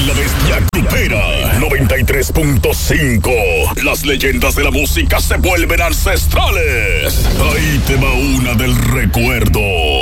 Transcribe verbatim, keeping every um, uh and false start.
La Bestia Grupera noventa y tres punto cinco. Las leyendas de la música se vuelven ancestrales. Ahí te va una del recuerdo.